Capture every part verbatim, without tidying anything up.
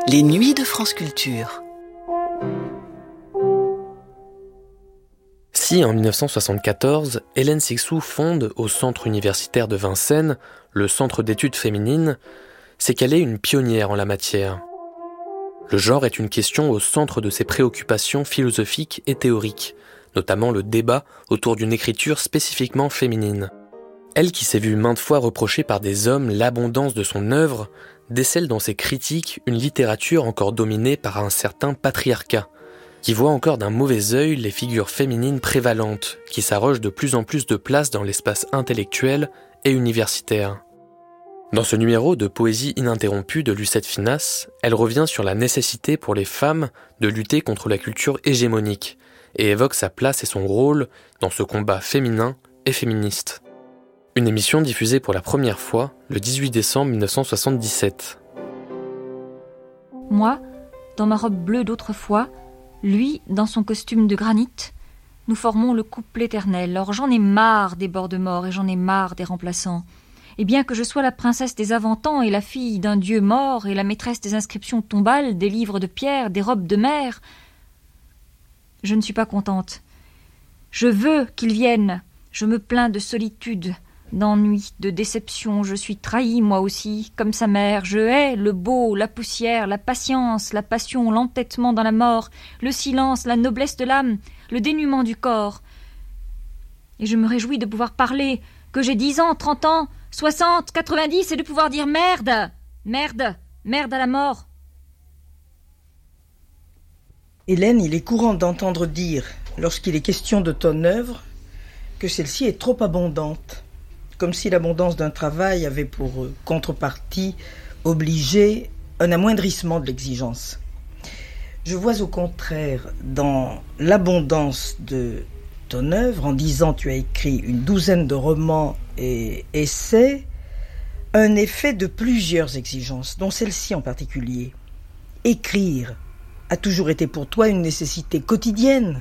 Les nuits de France Culture. Si, en dix-neuf cent soixante-quatorze, Hélène Cixous fonde au Centre universitaire de Vincennes le Centre d'études féminines, c'est qu'elle est une pionnière en la matière. Le genre est une question au centre de ses préoccupations philosophiques et théoriques, notamment le débat autour d'une écriture spécifiquement féminine. Elle qui s'est vue maintes fois reprocher par des hommes l'abondance de son œuvre, décèle dans ses critiques une littérature encore dominée par un certain patriarcat, qui voit encore d'un mauvais œil les figures féminines prévalentes, qui s'arrogent de plus en plus de place dans l'espace intellectuel et universitaire. Dans ce numéro de Poésie ininterrompue de Lucette Finasse, elle revient sur la nécessité pour les femmes de lutter contre la culture hégémonique et évoque sa place et son rôle dans ce combat féminin et féministe. Une émission diffusée pour la première fois le dix-huit décembre mille neuf cent soixante-dix-sept. Moi, dans ma robe bleue d'autrefois, lui, dans son costume de granit, nous formons le couple éternel. Or j'en ai marre des bords de mort et j'en ai marre des remplaçants. Et bien que je sois la princesse des avant-temps et la fille d'un dieu mort et la maîtresse des inscriptions tombales, des livres de pierre, des robes de mer, je ne suis pas contente. Je veux qu'il vienne. Je me plains de solitude, d'ennui, de déception. Je suis trahie, moi aussi, comme sa mère. Je hais le beau, la poussière, la patience, la passion, l'entêtement dans la mort, le silence, la noblesse de l'âme, le dénuement du corps. Et je me réjouis de pouvoir parler, que j'ai dix ans, trente ans, soixante, quatre-vingt-dix, et de pouvoir dire merde, merde, merde à la mort. Hélène, il est courant d'entendre dire, lorsqu'il est question de ton œuvre, que celle-ci est trop abondante, comme si l'abondance d'un travail avait pour contrepartie obligé un amoindrissement de l'exigence. Je vois au contraire dans l'abondance de ton œuvre, en dix ans tu as écrit une douzaine de romans et essais, un effet de plusieurs exigences, dont celle-ci en particulier. Écrire a toujours été pour toi une nécessité quotidienne.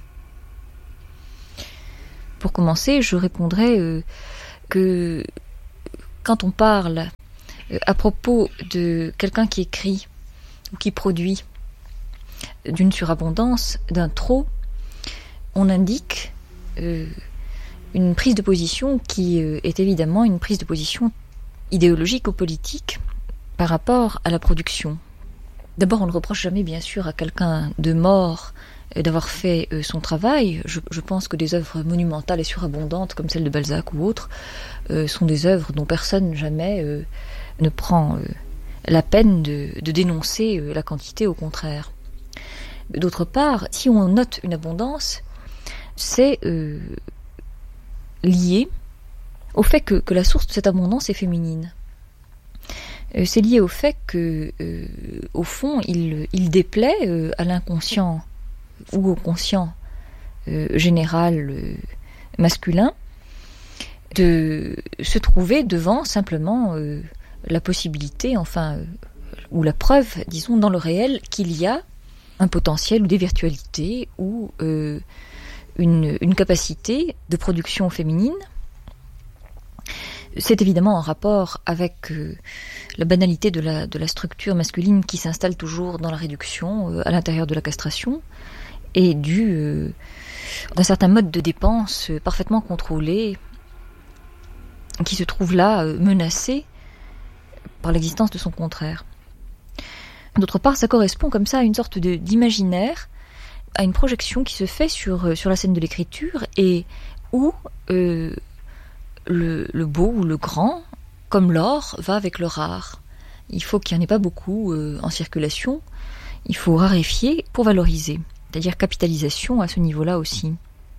Pour commencer, je répondrais euh, que quand on parle euh, à propos de quelqu'un qui écrit ou qui produit d'une surabondance, d'un trop, on indique euh, une prise de position qui euh, est évidemment une prise de position idéologique ou politique par rapport à la production. D'abord, on ne reproche jamais, bien sûr, à quelqu'un de mort euh, d'avoir fait euh, son travail. Je, je pense que des œuvres monumentales et surabondantes, comme celle de Balzac ou autres, euh, sont des œuvres dont personne jamais euh, ne prend euh, la peine de, de dénoncer euh, la quantité, au contraire. D'autre part, si on note une abondance, c'est euh, lié au fait que, que la source de cette abondance est féminine. Euh, c'est lié au fait que, euh, au fond, il, il déplaît euh, à l'inconscient ou au conscient euh, général euh, masculin de se trouver devant simplement euh, la possibilité, enfin, euh, ou la preuve, disons, dans le réel, qu'il y a un potentiel ou des virtualités ou euh, une, une capacité de production féminine. C'est évidemment en rapport avec euh, la banalité de la, de la structure masculine qui s'installe toujours dans la réduction, euh, à l'intérieur de la castration, et dû euh, d'un certain mode de dépense euh, parfaitement contrôlé, qui se trouve là euh, menacé par l'existence de son contraire. D'autre part, ça correspond comme ça à une sorte de, d'imaginaire, à une projection qui se fait sur, sur la scène de l'écriture et où euh, le, le beau ou le grand, comme l'or, va avec le rare. Il faut qu'il n'y en ait pas beaucoup euh, en circulation, il faut raréfier pour valoriser, c'est-à-dire capitalisation à ce niveau-là aussi.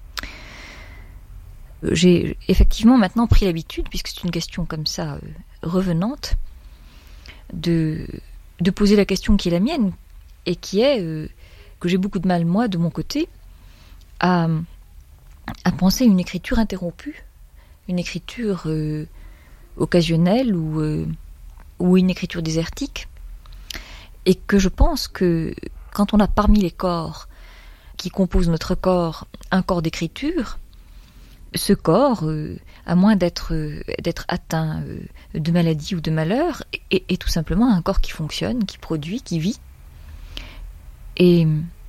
J'ai effectivement maintenant pris l'habitude, puisque c'est une question comme ça euh, revenante, de... de poser la question qui est la mienne, et qui est euh, que j'ai beaucoup de mal, moi, de mon côté, à, à penser une écriture interrompue, une écriture euh, occasionnelle ou, euh, ou une écriture désertique, et que je pense que quand on a parmi les corps qui composent notre corps un corps d'écriture, ce corps, euh, à moins d'être, euh, d'être atteint euh, de maladie ou de malheur, est, est tout simplement un corps qui fonctionne, qui produit, qui vit. Et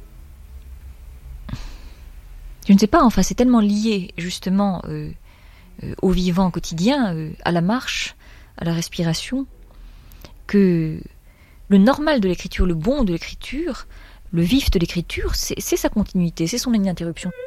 je ne sais pas, enfin c'est tellement lié justement euh, euh, au vivant quotidien, euh, à la marche, à la respiration, que le normal de l'écriture, le bon de l'écriture, le vif de l'écriture, c'est, c'est sa continuité, c'est son ininterruption.